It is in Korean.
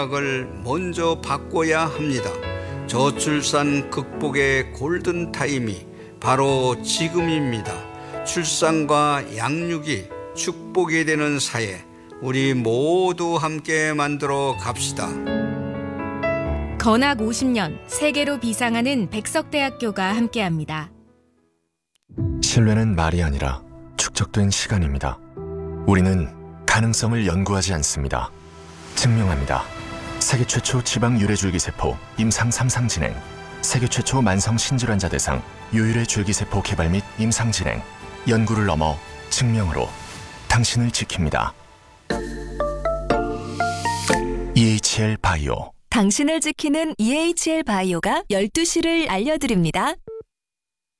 생각을 먼저 바꿔야 합니다. 저출산 극복의 골든타임이 바로 지금입니다. 출산과 양육이 축복이 되는 사회, 우리 모두 함께 만들어 갑시다. 건학 50년 세계로 비상하는 백석대학교가 함께합니다. 신뢰는 말이 아니라 축적된 시간입니다. 우리는 가능성을 연구하지 않습니다. 증명합니다. 세계 최초 지방 유래줄기세포 임상 3상 진행, 세계 최초 만성 신질환자 대상 유일의 줄기세포 개발 및 임상 진행, 연구를 넘어 증명으로 당신을 지킵니다. EHL 바이오. 당신을 지키는 EHL 바이오가 12시를 알려드립니다.